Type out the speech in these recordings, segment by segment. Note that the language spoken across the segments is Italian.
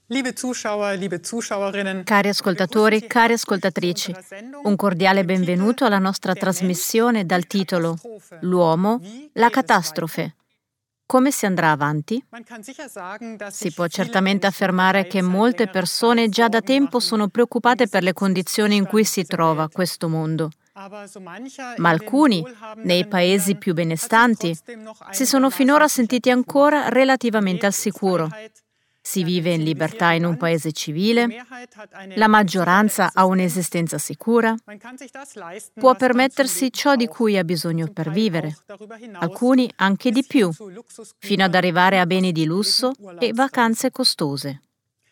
Cari ascoltatori, cari ascoltatrici, un cordiale benvenuto alla nostra trasmissione dal titolo L'uomo, la catastrofe. Come si andrà avanti? Si può certamente affermare che molte persone già da tempo sono preoccupate per le condizioni in cui si trova questo mondo. Ma alcuni, nei paesi più benestanti, si sono finora sentiti ancora relativamente al sicuro. Si vive in libertà in un paese civile, la maggioranza ha un'esistenza sicura, può permettersi ciò di cui ha bisogno per vivere, alcuni anche di più, fino ad arrivare a beni di lusso e vacanze costose.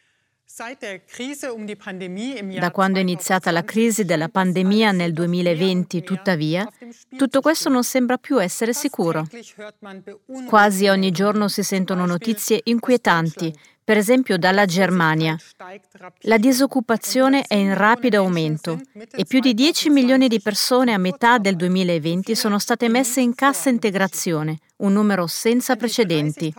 Da quando è iniziata la crisi della pandemia nel 2020, tuttavia, tutto questo non sembra più essere sicuro. Quasi ogni giorno si sentono notizie inquietanti, per esempio dalla Germania. La disoccupazione è in rapido aumento e più di 10 milioni di persone a metà del 2020 sono state messe in cassa integrazione, un numero senza precedenti.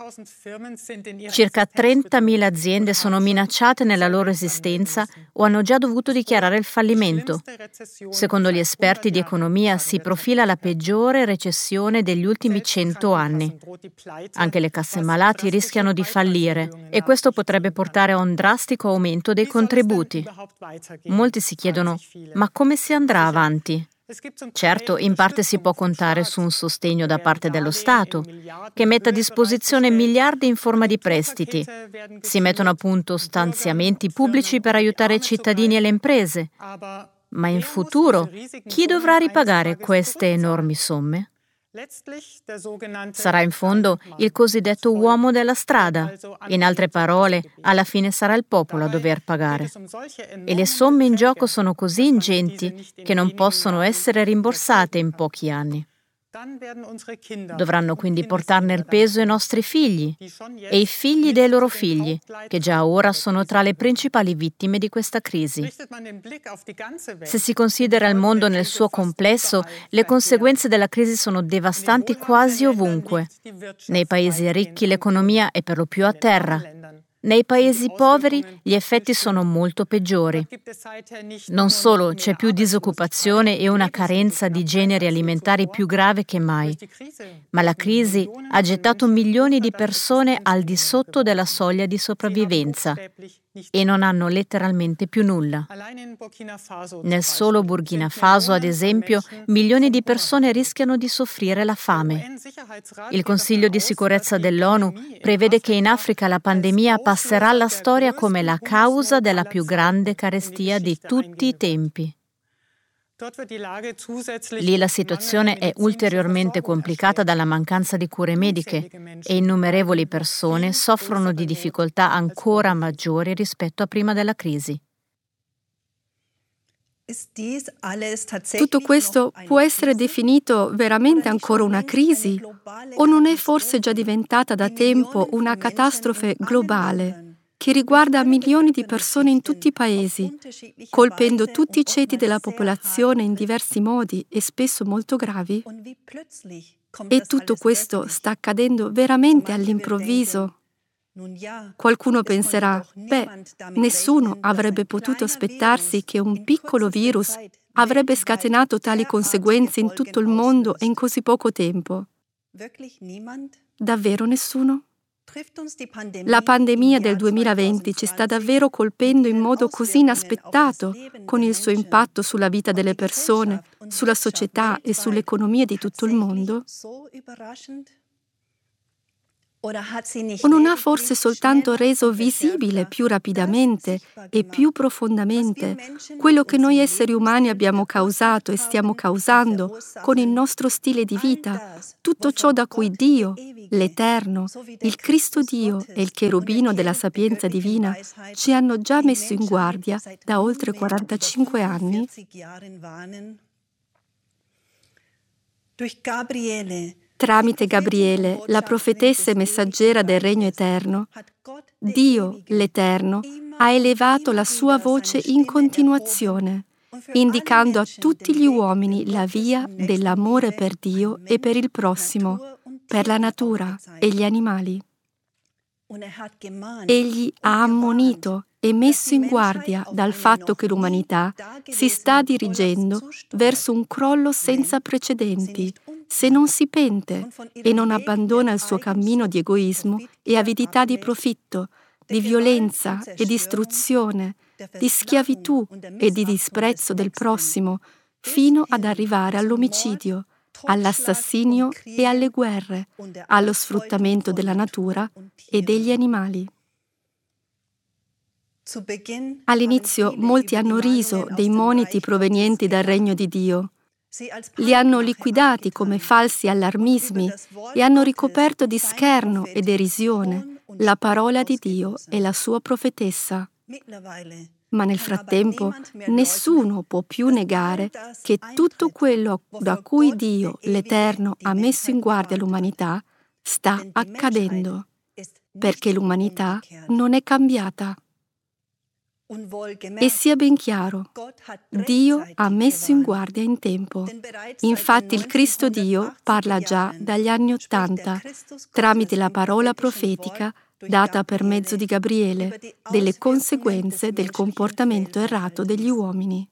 Circa 30.000 aziende sono minacciate nella loro esistenza o hanno già dovuto dichiarare il fallimento. Secondo gli esperti di economia si profila la peggiore recessione degli ultimi 100 anni. Anche le casse malati rischiano di fallire e questo potrebbe portare a un drastico aumento dei contributi. Molti si chiedono: ma come si andrà avanti? Certo, in parte si può contare su un sostegno da parte dello Stato, che mette a disposizione miliardi in forma di prestiti. Si mettono a punto stanziamenti pubblici per aiutare i cittadini e le imprese. Ma in futuro, chi dovrà ripagare queste enormi somme? Sarà in fondo il cosiddetto uomo della strada. In altre parole, alla fine sarà il popolo a dover pagare. E le somme in gioco sono così ingenti che non possono essere rimborsate in pochi anni. Dovranno quindi portarne il peso i nostri figli e i figli dei loro figli, che già ora sono tra le principali vittime di questa crisi. Se si considera il mondo nel suo complesso, le conseguenze della crisi sono devastanti quasi ovunque. Nei paesi ricchi l'economia è per lo più a terra. Nei paesi poveri gli effetti sono molto peggiori. Non solo c'è più disoccupazione e una carenza di generi alimentari più grave che mai, ma la crisi ha gettato milioni di persone al di sotto della soglia di sopravvivenza e non hanno letteralmente più nulla. Nel solo Burkina Faso, ad esempio, milioni di persone rischiano di soffrire la fame. Il Consiglio di sicurezza dell'ONU prevede che in Africa la pandemia passerà alla storia come la causa della più grande carestia di tutti i tempi. Lì la situazione è ulteriormente complicata dalla mancanza di cure mediche e innumerevoli persone soffrono di difficoltà ancora maggiori rispetto a prima della crisi. Tutto questo può essere definito veramente ancora una crisi? O non è forse già diventata da tempo una catastrofe globale che riguarda milioni di persone in tutti i paesi, colpendo tutti i ceti della popolazione in diversi modi e spesso molto gravi? E tutto questo sta accadendo veramente all'improvviso? Qualcuno penserà: nessuno avrebbe potuto aspettarsi che un piccolo virus avrebbe scatenato tali conseguenze in tutto il mondo e in così poco tempo. Davvero nessuno? La pandemia del 2020 ci sta davvero colpendo in modo così inaspettato, con il suo impatto sulla vita delle persone, sulla società e sull'economia di tutto il mondo? O non ha forse soltanto reso visibile più rapidamente e più profondamente quello che noi esseri umani abbiamo causato e stiamo causando con il nostro stile di vita, tutto ciò da cui Dio, l'Eterno, il Cristo Dio e il cherubino della sapienza divina ci hanno già messo in guardia da oltre 45 anni? Tramite Gabriele, la profetessa e messaggera del Regno Eterno, Dio, l'Eterno, ha elevato la sua voce in continuazione, indicando a tutti gli uomini la via dell'amore per Dio e per il prossimo, per la natura e gli animali. Egli ha ammonito e messo in guardia dal fatto che l'umanità si sta dirigendo verso un crollo senza precedenti se non si pente e non abbandona il suo cammino di egoismo e avidità di profitto, di violenza e distruzione, di schiavitù e di disprezzo del prossimo, fino ad arrivare all'omicidio, all'assassinio e alle guerre, allo sfruttamento della natura e degli animali. All'inizio molti hanno riso dei moniti provenienti dal regno di Dio. Li hanno liquidati come falsi allarmismi e hanno ricoperto di scherno e derisione la parola di Dio e la sua profetessa. Ma nel frattempo nessuno può più negare che tutto quello da cui Dio, l'Eterno, ha messo in guardia l'umanità sta accadendo, perché l'umanità non è cambiata. E sia ben chiaro, Dio ha messo in guardia in tempo. Infatti il Cristo Dio parla già dagli anni '80, tramite la parola profetica data per mezzo di Gabriele, delle conseguenze del comportamento errato degli uomini.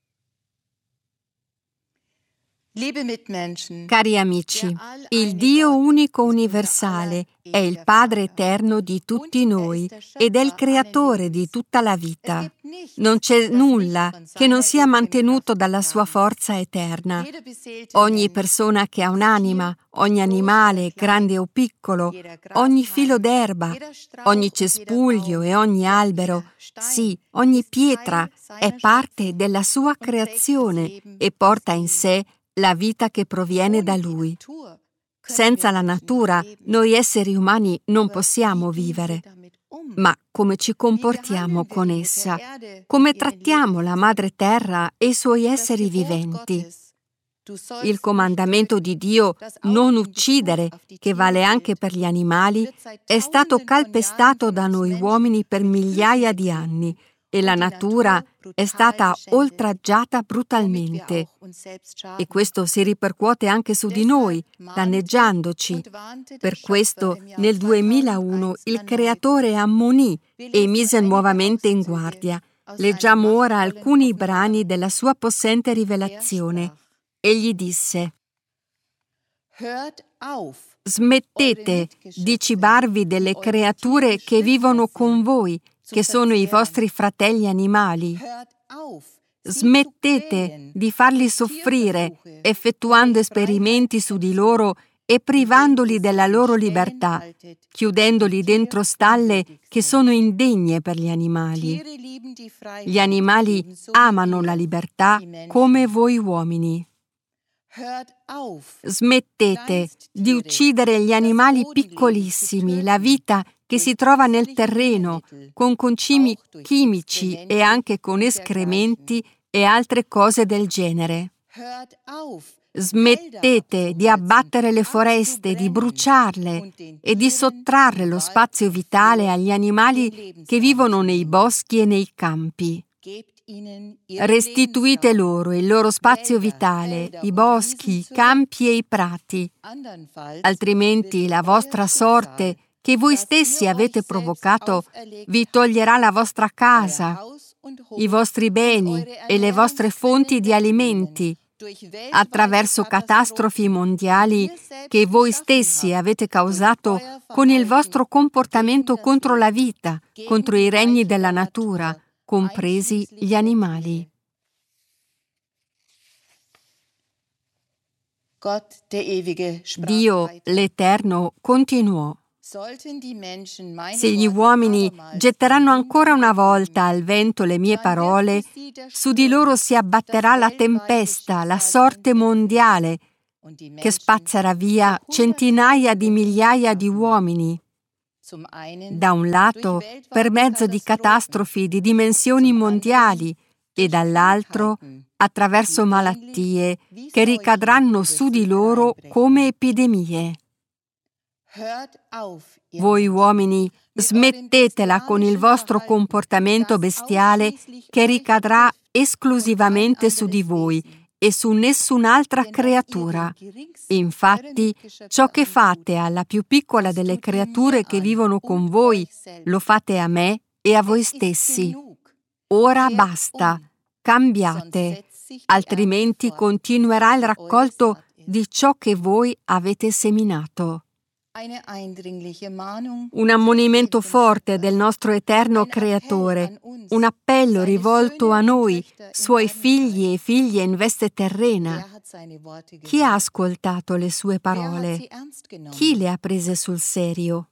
Cari amici, il Dio unico universale è il Padre eterno di tutti noi ed è il creatore di tutta la vita. Non c'è nulla che non sia mantenuto dalla sua forza eterna. Ogni persona che ha un'anima, ogni animale, grande o piccolo, ogni filo d'erba, ogni cespuglio e ogni albero, sì, ogni pietra è parte della sua creazione e porta in sé la vita che proviene da Lui. Senza la natura, noi esseri umani non possiamo vivere. Ma come ci comportiamo con essa? Come trattiamo la Madre Terra e i suoi esseri viventi? Il comandamento di Dio, non uccidere, che vale anche per gli animali, è stato calpestato da noi uomini per migliaia di anni e la natura è stata oltraggiata brutalmente. E questo si ripercuote anche su di noi, danneggiandoci. Per questo, nel 2001, il Creatore ammonì e mise nuovamente in guardia. Leggiamo ora alcuni brani della sua possente rivelazione. Egli disse: «Smettete di cibarvi delle creature che vivono con voi, che sono i vostri fratelli animali. Smettete di farli soffrire, effettuando esperimenti su di loro e privandoli della loro libertà, chiudendoli dentro stalle che sono indegne per gli animali. Gli animali amano la libertà come voi uomini. Smettete di uccidere gli animali piccolissimi, la vita che si trova nel terreno, con concimi chimici e anche con escrementi e altre cose del genere. Smettete di abbattere le foreste, di bruciarle e di sottrarre lo spazio vitale agli animali che vivono nei boschi e nei campi. Restituite loro il loro spazio vitale, i boschi, i campi e i prati. Altrimenti la vostra sorte, che voi stessi avete provocato, vi toglierà la vostra casa, i vostri beni e le vostre fonti di alimenti, attraverso catastrofi mondiali che voi stessi avete causato con il vostro comportamento contro la vita, contro i regni della natura, compresi gli animali». Dio, l'Eterno, continuò: «Se gli uomini getteranno ancora una volta al vento le mie parole, su di loro si abbatterà la tempesta, la sorte mondiale, che spazzerà via centinaia di migliaia di uomini. Da un lato, per mezzo di catastrofi di dimensioni mondiali, e dall'altro, attraverso malattie che ricadranno su di loro come epidemie. Voi uomini, smettetela con il vostro comportamento bestiale che ricadrà esclusivamente su di voi e su nessun'altra creatura. Infatti, ciò che fate alla più piccola delle creature che vivono con voi, lo fate a me e a voi stessi. Ora basta, cambiate, altrimenti continuerà il raccolto di ciò che voi avete seminato. Un ammonimento forte del nostro eterno Creatore, un appello rivolto a noi, suoi figli e figlie in veste terrena. Chi ha ascoltato le sue parole? Chi le ha prese sul serio?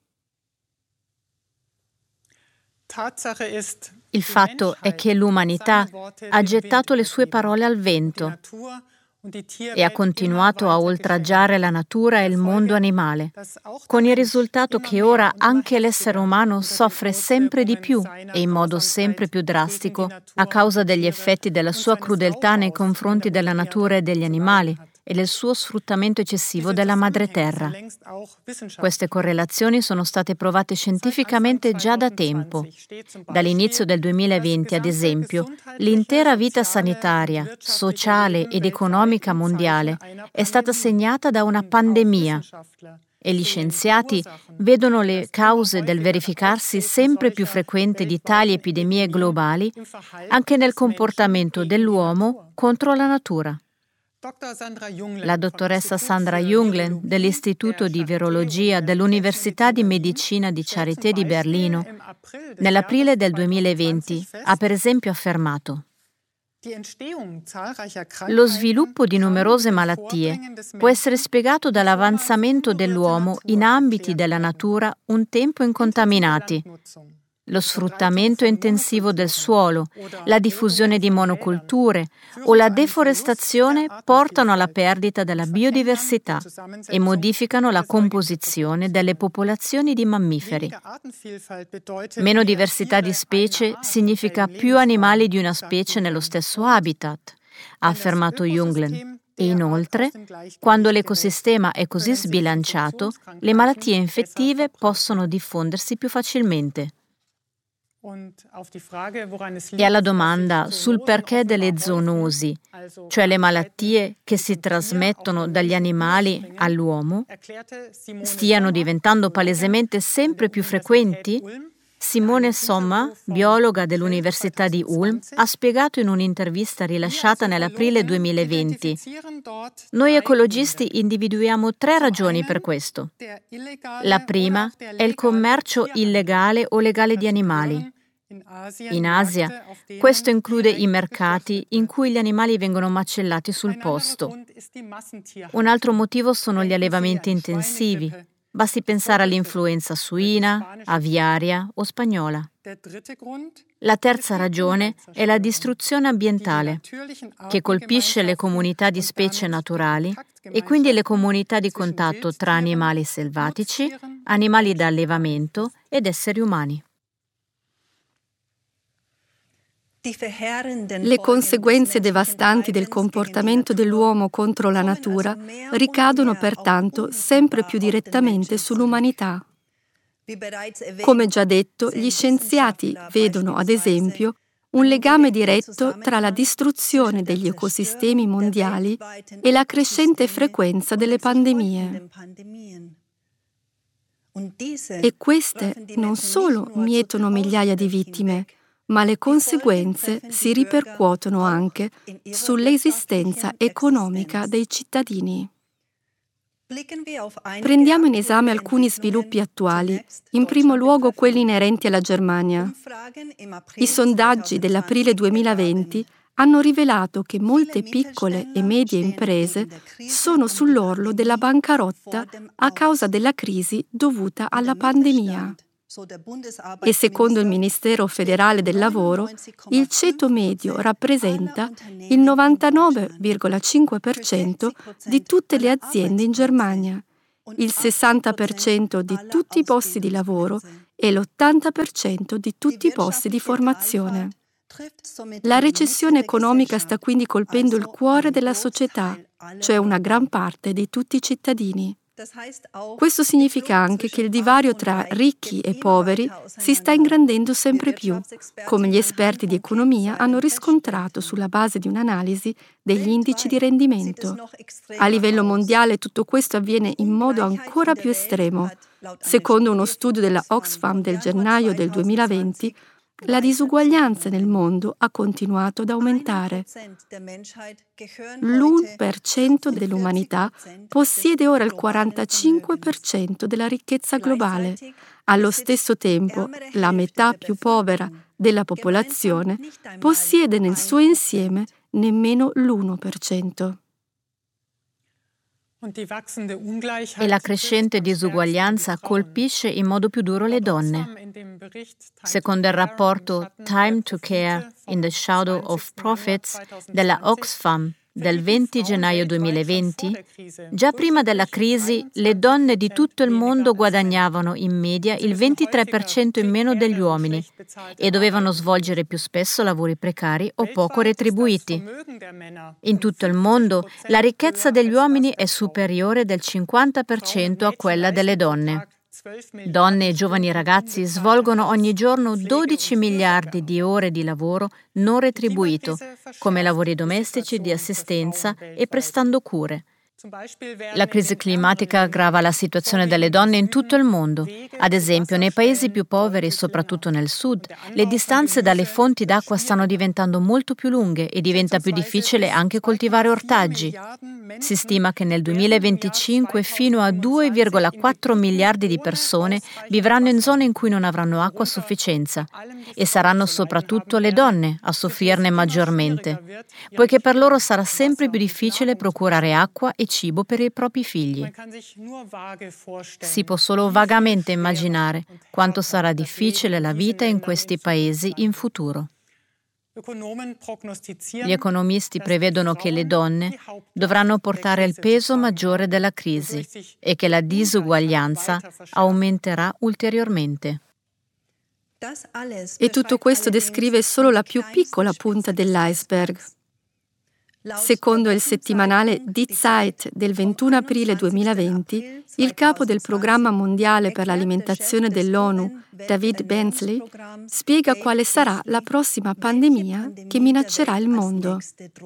Il fatto è che l'umanità ha gettato le sue parole al vento e ha continuato a oltraggiare la natura e il mondo animale, con il risultato che ora anche l'essere umano soffre sempre di più e in modo sempre più drastico a causa degli effetti della sua crudeltà nei confronti della natura e degli animali e del suo sfruttamento eccessivo della madreterra. Queste correlazioni sono state provate scientificamente già da tempo. Dall'inizio del 2020, ad esempio, l'intera vita sanitaria, sociale ed economica mondiale è stata segnata da una pandemia e gli scienziati vedono le cause del verificarsi sempre più frequente di tali epidemie globali anche nel comportamento dell'uomo contro la natura. La dottoressa Sandra Junglen dell'Istituto di Virologia dell'Università di Medicina di Charité di Berlino, nell'aprile del 2020, ha per esempio affermato: lo sviluppo di numerose malattie può essere spiegato dall'avanzamento dell'uomo in ambiti della natura un tempo incontaminati. Lo sfruttamento intensivo del suolo, la diffusione di monoculture o la deforestazione portano alla perdita della biodiversità e modificano la composizione delle popolazioni di mammiferi. Meno diversità di specie significa più animali di una specie nello stesso habitat, ha affermato Junglen. E inoltre, quando l'ecosistema è così sbilanciato, le malattie infettive possono diffondersi più facilmente. E alla domanda sul perché delle zoonosi, cioè le malattie che si trasmettono dagli animali all'uomo, stiano diventando palesemente sempre più frequenti, Simone Somma, biologa dell'Università di Ulm, ha spiegato in un'intervista rilasciata nell'aprile 2020: noi ecologisti individuiamo 3 ragioni per questo. La prima è il commercio illegale o legale di animali. In Asia, questo include i mercati in cui gli animali vengono macellati sul posto. Un altro motivo sono gli allevamenti intensivi. Basti pensare all'influenza suina, aviaria o spagnola. La terza ragione è la distruzione ambientale, che colpisce le comunità di specie naturali e quindi le comunità di contatto tra animali selvatici, animali da allevamento ed esseri umani. Le conseguenze devastanti del comportamento dell'uomo contro la natura ricadono pertanto sempre più direttamente sull'umanità. Come già detto, gli scienziati vedono, ad esempio, un legame diretto tra la distruzione degli ecosistemi mondiali e la crescente frequenza delle pandemie. E queste non solo mietono migliaia di vittime, ma le conseguenze si ripercuotono anche sull'esistenza economica dei cittadini. Prendiamo in esame alcuni sviluppi attuali, in primo luogo quelli inerenti alla Germania. I sondaggi dell'aprile 2020 hanno rivelato che molte piccole e medie imprese sono sull'orlo della bancarotta a causa della crisi dovuta alla pandemia. E secondo il Ministero federale del lavoro, il ceto medio rappresenta il 99,5% di tutte le aziende in Germania, il 60% di tutti i posti di lavoro e l'80% di tutti i posti di formazione. La recessione economica sta quindi colpendo il cuore della società, cioè una gran parte di tutti i cittadini. Questo significa anche che il divario tra ricchi e poveri si sta ingrandendo sempre più, come gli esperti di economia hanno riscontrato sulla base di un'analisi degli indici di rendimento. A livello mondiale tutto questo avviene in modo ancora più estremo. Secondo uno studio della Oxfam del gennaio del 2020, la disuguaglianza nel mondo ha continuato ad aumentare. L'1% dell'umanità possiede ora il 45% della ricchezza globale. Allo stesso tempo, la metà più povera della popolazione possiede nel suo insieme nemmeno l'1%. E la crescente disuguaglianza colpisce in modo più duro le donne. Secondo il rapporto Time to Care in the Shadow of Profits della Oxfam del 20 gennaio 2020, già prima della crisi le donne di tutto il mondo guadagnavano in media il 23% in meno degli uomini e dovevano svolgere più spesso lavori precari o poco retribuiti. In tutto il mondo la ricchezza degli uomini è superiore del 50% a quella delle donne. Donne e giovani ragazzi svolgono ogni giorno 12 miliardi di ore di lavoro non retribuito, come lavori domestici, di assistenza e prestando cure. La crisi climatica aggrava la situazione delle donne in tutto il mondo. Ad esempio, nei paesi più poveri, soprattutto nel sud, le distanze dalle fonti d'acqua stanno diventando molto più lunghe e diventa più difficile anche coltivare ortaggi. Si stima che nel 2025 fino a 2,4 miliardi di persone vivranno in zone in cui non avranno acqua a sufficienza e saranno soprattutto le donne a soffrirne maggiormente, poiché per loro sarà sempre più difficile procurare acqua e cibo per i propri figli. Si può solo vagamente immaginare quanto sarà difficile la vita in questi paesi in futuro. Gli economisti prevedono che le donne dovranno portare il peso maggiore della crisi e che la disuguaglianza aumenterà ulteriormente. E tutto questo descrive solo la più piccola punta dell'iceberg. Secondo il settimanale Die Zeit del 21 aprile 2020, il capo del Programma Mondiale per l'Alimentazione dell'ONU, David Beasley, spiega quale sarà la prossima pandemia che minaccerà il mondo.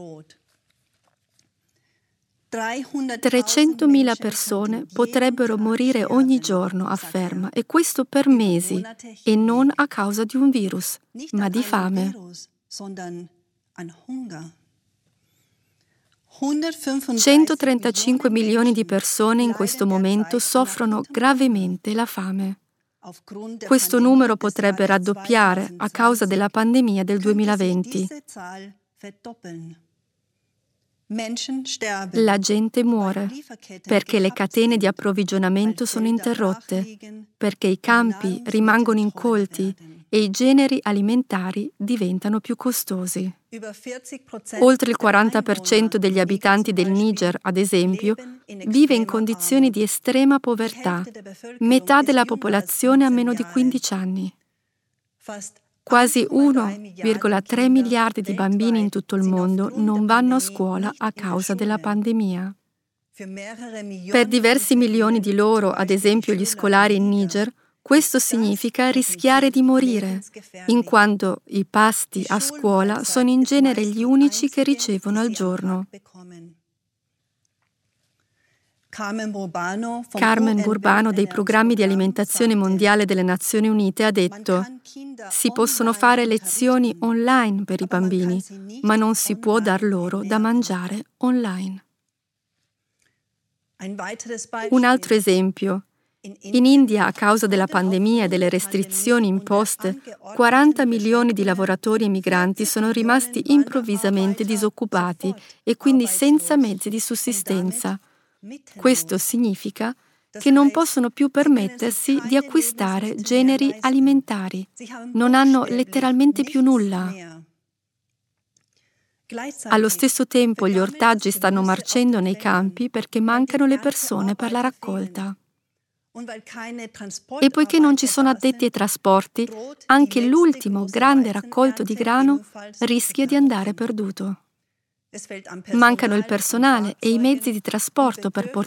300.000 persone potrebbero morire ogni giorno, afferma, e questo per mesi, e non a causa di un virus, ma di fame. 135 milioni di persone in questo momento soffrono gravemente la fame. Questo numero potrebbe raddoppiare a causa della pandemia del 2020. La gente muore perché le catene di approvvigionamento sono interrotte, perché i campi rimangono incolti e i generi alimentari diventano più costosi. Oltre il 40% degli abitanti del Niger, ad esempio, vive in condizioni di estrema povertà. Metà della popolazione ha meno di 15 anni. Quasi 1,3 miliardi di bambini in tutto il mondo non vanno a scuola a causa della pandemia. Per diversi milioni di loro, ad esempio gli scolari in Niger, questo significa rischiare di morire, in quanto i pasti a scuola sono in genere gli unici che ricevono al giorno. Carmen Burbano dei programmi di alimentazione mondiale delle Nazioni Unite ha detto: si possono fare lezioni online per i bambini, ma non si può dar loro da mangiare online. Un altro esempio. In India, a causa della pandemia e delle restrizioni imposte, 40 milioni di lavoratori e migranti sono rimasti improvvisamente disoccupati e quindi senza mezzi di sussistenza. Questo significa che non possono più permettersi di acquistare generi alimentari. Non hanno letteralmente più nulla. Allo stesso tempo gli ortaggi stanno marcendo nei campi perché mancano le persone per la raccolta. E poiché non ci sono addetti ai trasporti, anche l'ultimo grande raccolto di grano rischia di andare perduto. Mancano il personale e i mezzi di trasporto per portare